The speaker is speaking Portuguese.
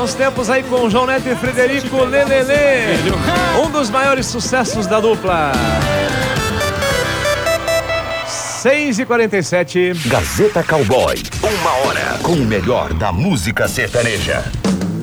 bons tempos aí com João Neto e Frederico Lelele. Um dos maiores sucessos da dupla. 6h47. Gazeta Cowboy. 1 hora com o melhor da música sertaneja.